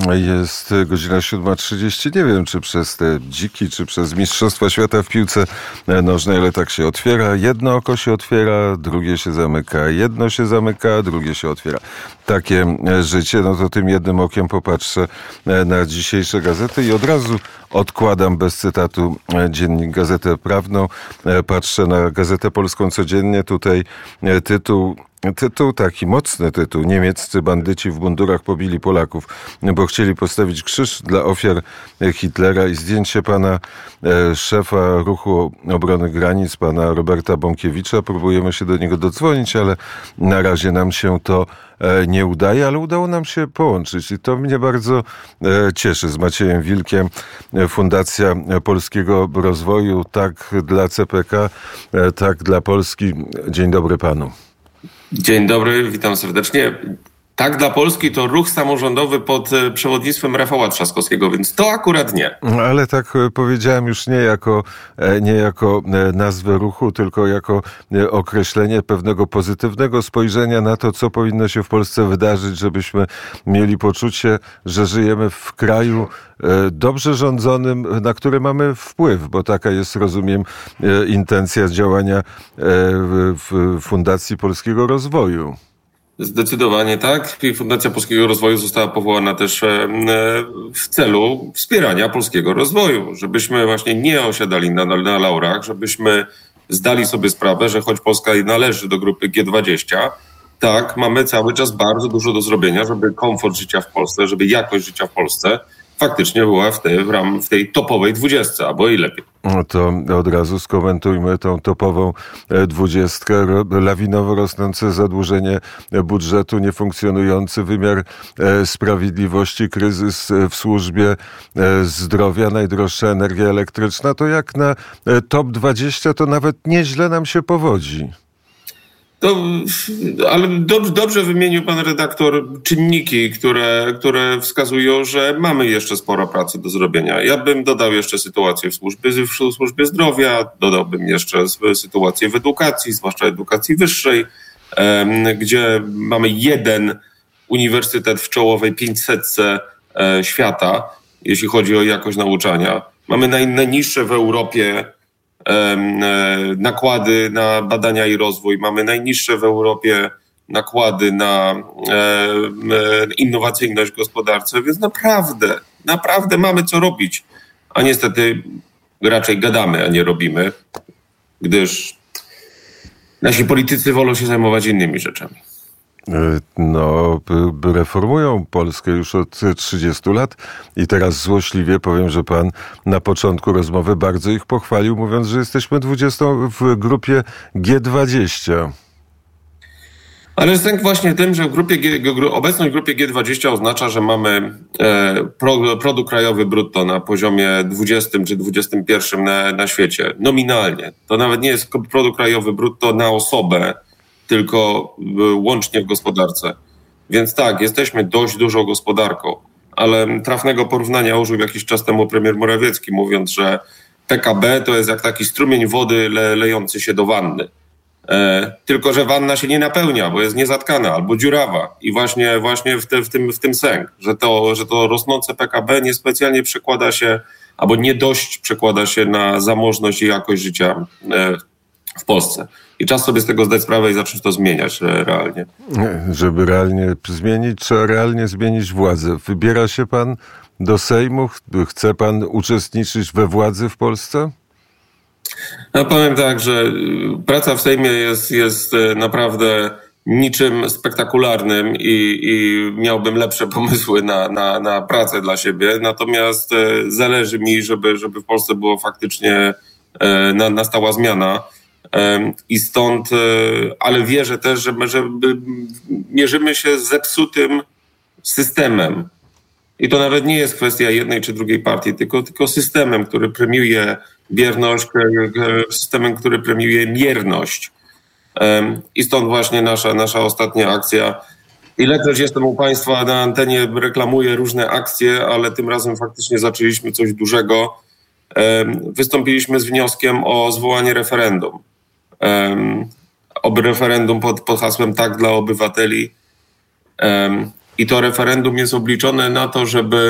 Jest godzina 7:30. Nie wiem, czy przez te dziki, czy przez Mistrzostwa Świata w piłce nożnej, ale tak się otwiera. Jedno oko się otwiera, drugie się zamyka. Jedno się zamyka, drugie się otwiera. Takie życie. No to tym jednym okiem popatrzę na dzisiejsze gazety i od razu odkładam bez cytatu dziennik Gazetę Prawną. Patrzę na Gazetę Polską codziennie. Tutaj Tytuł taki, mocny tytuł. Niemieccy bandyci w mundurach pobili Polaków, bo chcieli postawić krzyż dla ofiar Hitlera i zdjęcie pana szefa Ruchu Obrony Granic, pana Roberta Bąkiewicza. Próbujemy się do niego dodzwonić, ale na razie nam się to nie udaje, ale udało nam się połączyć i to mnie bardzo cieszy. Z Maciejem Wilkiem, Fundacja Polskiego Rozwoju, tak dla CPK, tak dla Polski. Dzień dobry panu. Dzień dobry, witam serdecznie. Tak dla Polski to ruch samorządowy pod przewodnictwem Rafała Trzaskowskiego, więc to akurat nie. Ale tak powiedziałem już nie jako nazwę ruchu, tylko jako określenie pewnego pozytywnego spojrzenia na to, co powinno się w Polsce wydarzyć, żebyśmy mieli poczucie, że żyjemy w kraju dobrze rządzonym, na który mamy wpływ, bo taka jest, rozumiem, intencja działania Fundacji Polskiego Rozwoju. Zdecydowanie tak. Fundacja Polskiego Rozwoju została powołana też w celu wspierania polskiego rozwoju, żebyśmy właśnie nie osiadali na laurach, żebyśmy zdali sobie sprawę, że choć Polska należy do grupy G20, tak, mamy cały czas bardzo dużo do zrobienia, żeby komfort życia w Polsce, żeby jakość życia w Polsce faktycznie była w tej topowej 20, albo i lepiej. No to od razu skomentujmy tą topową 20. Lawinowo rosnące zadłużenie budżetu, niefunkcjonujący wymiar sprawiedliwości, kryzys w służbie zdrowia, najdroższa energia elektryczna. To jak na top 20 to nawet nieźle nam się powodzi. Ale dobrze wymienił pan redaktor czynniki, które wskazują, że mamy jeszcze sporo pracy do zrobienia. Ja bym dodał jeszcze sytuację w służbie zdrowia, dodałbym jeszcze sytuację w edukacji, zwłaszcza edukacji wyższej, gdzie mamy jeden uniwersytet w czołowej 500 świata, jeśli chodzi o jakość nauczania. Mamy najniższe w Europie nakłady na badania i rozwój. Mamy najniższe w Europie nakłady na innowacyjność w gospodarce, więc naprawdę mamy co robić. A niestety raczej gadamy, a nie robimy, gdyż nasi politycy wolą się zajmować innymi rzeczami. No, reformują Polskę już od 30 lat i teraz złośliwie powiem, że pan na początku rozmowy bardzo ich pochwalił, mówiąc, że jesteśmy 20 w grupie G20. Ale sęk właśnie tym, że obecność w grupie G20 oznacza, że mamy produkt krajowy brutto na poziomie 20 czy 21 na świecie. Nominalnie. To nawet nie jest produkt krajowy brutto na osobę, tylko łącznie w gospodarce. Więc tak, jesteśmy dość dużą gospodarką, ale trafnego porównania użył jakiś czas temu premier Morawiecki, mówiąc, że PKB to jest jak taki strumień wody lejący się do wanny. Tylko że wanna się nie napełnia, bo jest niezatkana albo dziurawa. I właśnie w tym sęk, że to rosnące PKB niespecjalnie przekłada się, albo nie dość przekłada się na zamożność i jakość życia w Polsce. I czas sobie z tego zdać sprawę i zacząć to zmieniać realnie. Żeby realnie zmienić, trzeba realnie zmienić władzę. Wybiera się pan do Sejmu? Chce pan uczestniczyć we władzy w Polsce? No powiem tak, że praca w Sejmie jest naprawdę niczym spektakularnym i miałbym lepsze pomysły na pracę dla siebie. Natomiast zależy mi, żeby w Polsce było faktycznie nastała zmiana. I stąd, ale wierzę też, że mierzymy się z zepsutym systemem. I to nawet nie jest kwestia jednej czy drugiej partii, tylko systemem, który premiuje bierność, systemem, który premiuje mierność. I stąd właśnie nasza ostatnia akcja. Ilekroć jestem u państwa na antenie, reklamuję różne akcje, ale tym razem faktycznie zaczęliśmy coś dużego. Wystąpiliśmy z wnioskiem o zwołanie referendum. Referendum pod hasłem Tak dla obywateli. i to referendum jest obliczone na to,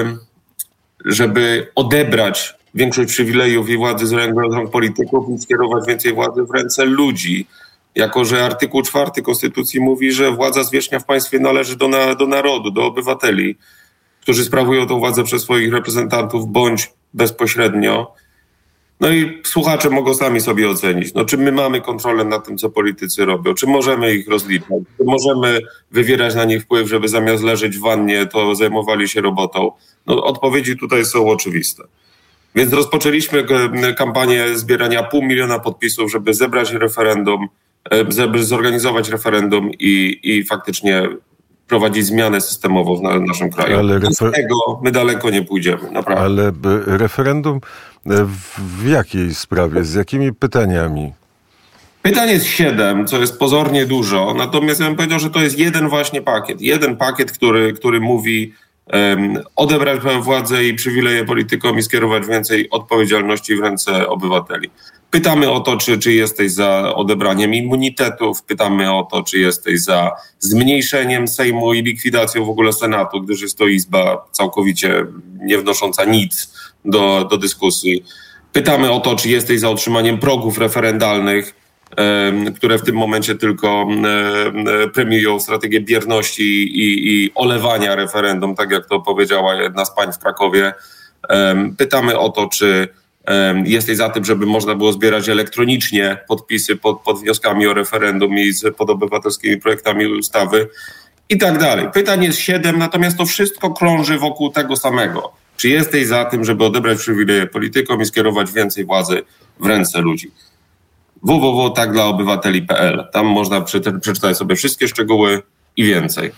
żeby odebrać większość przywilejów i władzy z rąk polityków i skierować więcej władzy w ręce ludzi. Jako że artykuł 4 Konstytucji mówi, że władza zwierzchnia w państwie należy do narodu, do obywateli, którzy sprawują tę władzę przez swoich reprezentantów bądź bezpośrednio. No i słuchacze mogą sami sobie ocenić, czy my mamy kontrolę nad tym, co politycy robią, czy możemy ich rozliczać, czy możemy wywierać na nich wpływ, żeby zamiast leżeć w wannie, to zajmowali się robotą. Odpowiedzi tutaj są oczywiste. Więc rozpoczęliśmy kampanię zbierania 500 000 podpisów, żeby zebrać referendum, żeby zorganizować referendum i faktycznie prowadzić zmianę systemową w naszym kraju. Ale z tego my daleko nie pójdziemy, naprawdę. Ale referendum w jakiej sprawie? Z jakimi pytaniami? Pytań jest 7, co jest pozornie dużo. Natomiast ja bym powiedział, że to jest jeden właśnie pakiet. Jeden pakiet, który mówi odebrać władzę i przywileje politykom i skierować więcej odpowiedzialności w ręce obywateli. Pytamy o to, czy jesteś za odebraniem immunitetów, pytamy o to, czy jesteś za zmniejszeniem Sejmu i likwidacją w ogóle Senatu, gdyż jest to izba całkowicie nie wnosząca nic do dyskusji. Pytamy o to, czy jesteś za utrzymaniem progów referendalnych, które w tym momencie tylko premiują strategię bierności i olewania referendum, tak jak to powiedziała jedna z pań w Krakowie. Pytamy o to, czy jesteś za tym, żeby można było zbierać elektronicznie podpisy pod wnioskami o referendum i pod obywatelskimi projektami ustawy i tak dalej. Pytań jest 7, natomiast to wszystko krąży wokół tego samego. Czy jesteś za tym, żeby odebrać przywileje politykom i skierować więcej władzy w ręce ludzi? www.takdlaobywateli.pl. Tam można przeczytać sobie wszystkie szczegóły i więcej.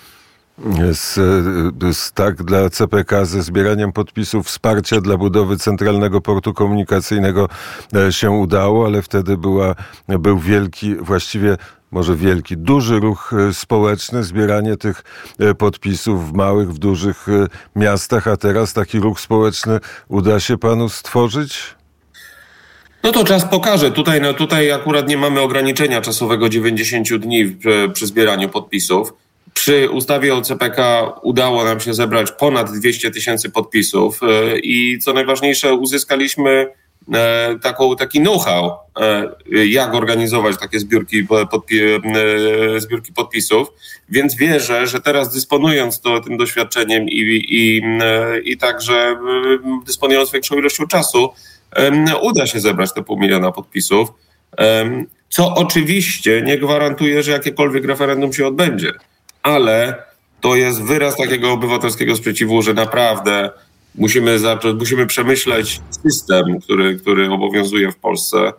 Tak dla CPK ze zbieraniem podpisów wsparcia dla budowy Centralnego Portu Komunikacyjnego się udało, ale wtedy był wielki, właściwie może wielki, duży ruch społeczny, zbieranie tych podpisów w małych, w dużych miastach, a teraz taki ruch społeczny uda się panu stworzyć? To czas pokaże. Tutaj akurat nie mamy ograniczenia czasowego 90 dni przy zbieraniu podpisów. Przy ustawie o CPK udało nam się zebrać ponad 200 000 podpisów i co najważniejsze uzyskaliśmy taki know-how, jak organizować takie zbiórki podpisów, więc wierzę, że teraz dysponując tym doświadczeniem i także dysponując większą ilością czasu, uda się zebrać te 500 000 podpisów, co oczywiście nie gwarantuje, że jakiekolwiek referendum się odbędzie, ale to jest wyraz takiego obywatelskiego sprzeciwu, że naprawdę musimy przemyśleć system, który obowiązuje w Polsce,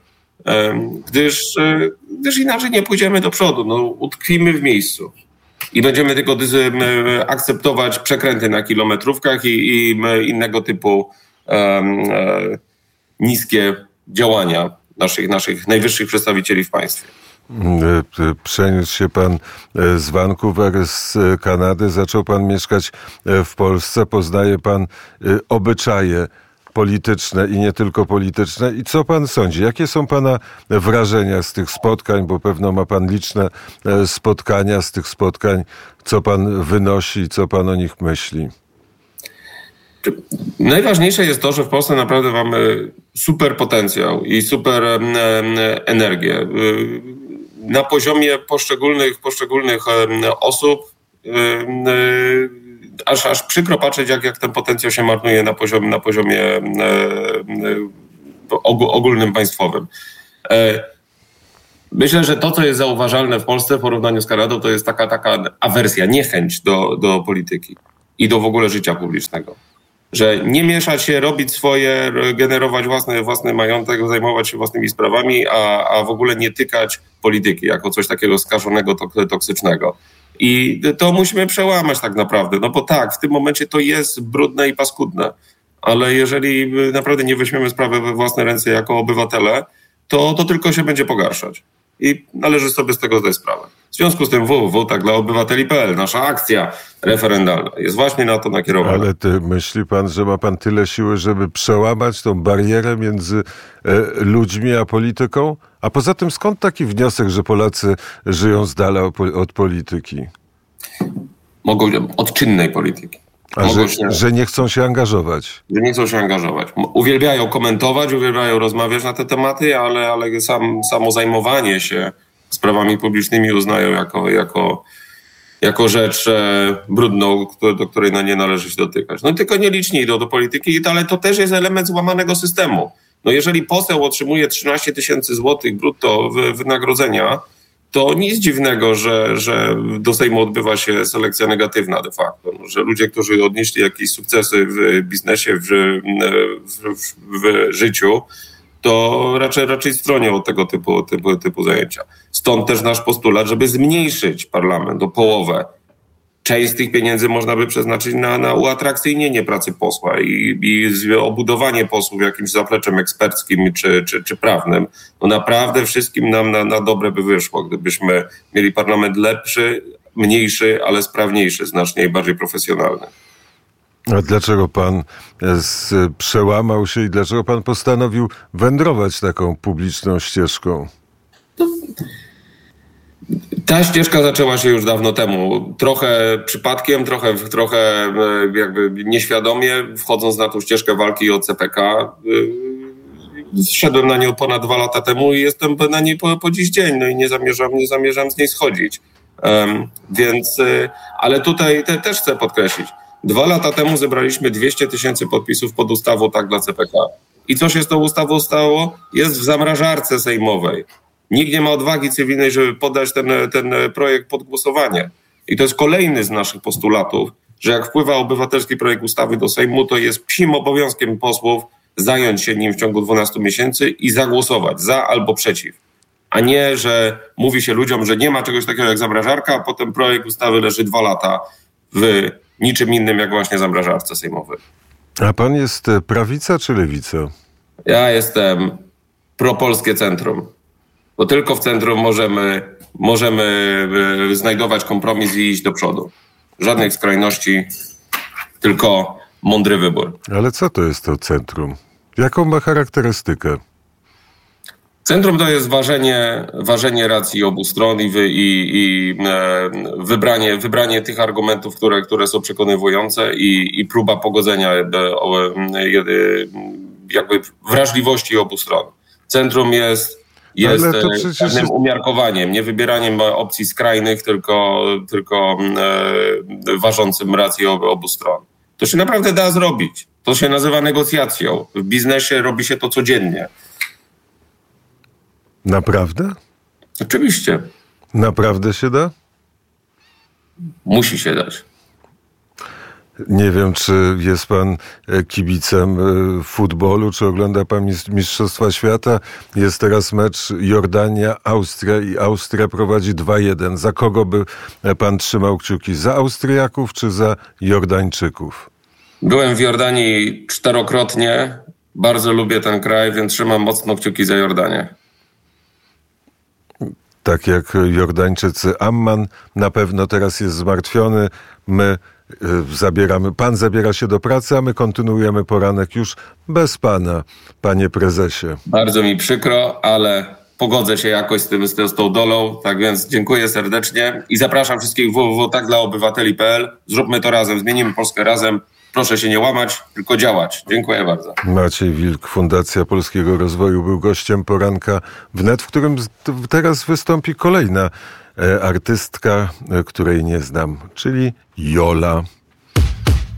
gdyż inaczej nie pójdziemy do przodu. Utkwimy w miejscu i będziemy tylko akceptować przekręty na kilometrówkach i innego typu niskie działania naszych najwyższych przedstawicieli w państwie. Przeniósł się pan z Vancouver, z Kanady, zaczął pan mieszkać w Polsce, poznaje pan obyczaje polityczne i nie tylko polityczne. I co pan sądzi? Jakie są pana wrażenia z tych spotkań? Bo pewno ma pan liczne spotkania z tych spotkań. Co pan wynosi i co pan o nich myśli? Najważniejsze jest to, że w Polsce naprawdę mamy super potencjał i super energię. Na poziomie poszczególnych osób aż przykro patrzeć, jak ten potencjał się marnuje na poziomie ogólnym państwowym. Myślę, że to, co jest zauważalne w Polsce w porównaniu z Kanadą, to jest taka awersja, niechęć do polityki i do w ogóle życia publicznego. Że nie mieszać się, robić swoje, generować własny majątek, zajmować się własnymi sprawami, a w ogóle nie tykać polityki jako coś takiego skażonego, toksycznego. I to musimy przełamać tak naprawdę, bo tak, w tym momencie to jest brudne i paskudne, ale jeżeli naprawdę nie weźmiemy sprawy we własne ręce jako obywatele, to tylko się będzie pogarszać. I należy sobie z tego zdać sprawę. W związku z tym www.takdlaobywateli.pl, nasza akcja referendalna jest właśnie na to nakierowana. Ale myśli pan, że ma pan tyle siły, żeby przełamać tą barierę między ludźmi a polityką? A poza tym skąd taki wniosek, że Polacy żyją z dala od polityki? od czynnej polityki. A że nie chcą się angażować. Że nie chcą się angażować. Uwielbiają komentować, uwielbiają rozmawiać na te tematy, ale samo zajmowanie się sprawami publicznymi uznają jako rzecz brudną, do której nie należy się dotykać. No tylko nieliczni idą do polityki, ale to też jest element złamanego systemu. No jeżeli poseł otrzymuje 13 000 złotych brutto wynagrodzenia, to nic dziwnego, że do Sejmu odbywa się selekcja negatywna de facto. No, że ludzie, którzy odnieśli jakieś sukcesy w biznesie, w życiu, to raczej stronią od tego typu zajęcia. Stąd też nasz postulat, żeby zmniejszyć parlament o połowę. Część z tych pieniędzy można by przeznaczyć na uatrakcyjnienie pracy posła i obudowanie posłów jakimś zapleczem eksperckim czy prawnym. No naprawdę wszystkim nam na dobre by wyszło, gdybyśmy mieli parlament lepszy, mniejszy, ale sprawniejszy, znacznie i bardziej profesjonalny. A dlaczego pan przełamał się i dlaczego pan postanowił wędrować taką publiczną ścieżką? Ta ścieżka zaczęła się już dawno temu. Trochę przypadkiem, trochę jakby nieświadomie, wchodząc na tą ścieżkę walki o CPK. Zszedłem na nią ponad 2 lata temu i jestem na niej po dziś dzień. No i nie zamierzam z niej schodzić. Ale tutaj też chcę podkreślić. 2 lata temu zebraliśmy 200 000 podpisów pod ustawą Tak dla CPK. I co się z tą ustawą stało? Jest w zamrażarce sejmowej. Nikt nie ma odwagi cywilnej, żeby poddać ten projekt pod głosowanie. I to jest kolejny z naszych postulatów, że jak wpływa obywatelski projekt ustawy do Sejmu, to jest psim obowiązkiem posłów zająć się nim w ciągu 12 miesięcy i zagłosować za albo przeciw. A nie, że mówi się ludziom, że nie ma czegoś takiego jak zamrażarka, a potem projekt ustawy leży 2 lata w niczym innym jak właśnie zamrażarce sejmowej. A pan jest prawica czy lewica? Ja jestem propolskie centrum. Bo tylko w centrum możemy znajdować kompromis i iść do przodu. Żadnych skrajności, tylko mądry wybór. Ale co to jest to centrum? Jaką ma charakterystykę? Centrum to jest ważenie racji obu stron i wybranie tych argumentów, które są przekonywujące i próba pogodzenia jakby wrażliwości obu stron. Centrum jest pewnym umiarkowaniem, nie wybieraniem opcji skrajnych, tylko ważącym rację obu stron. To się naprawdę da zrobić. To się nazywa negocjacją. W biznesie robi się to codziennie. Naprawdę? Oczywiście. Naprawdę się da? Musi się dać. Nie wiem, czy jest pan kibicem futbolu, czy ogląda pan Mistrzostwa Świata. Jest teraz mecz Jordania-Austria i Austria prowadzi 2-1. Za kogo by pan trzymał kciuki? Za Austriaków czy za Jordańczyków? Byłem w Jordanii 4-krotnie. Bardzo lubię ten kraj, więc trzymam mocno kciuki za Jordanię. Tak jak Jordańczycy. Amman na pewno teraz jest zmartwiony. Pan zabiera się do pracy, a my kontynuujemy poranek już bez pana, panie prezesie. Bardzo mi przykro, ale pogodzę się jakoś z tą dolą. Tak więc dziękuję serdecznie i zapraszam wszystkich www.takdlaobywateli.pl. Zróbmy to razem, zmienimy Polskę razem. Proszę się nie łamać, tylko działać. Dziękuję bardzo. Maciej Wilk, Fundacja Polskiego Rozwoju, był gościem poranka wnet, w którym teraz wystąpi kolejna artystka, której nie znam, czyli Jola.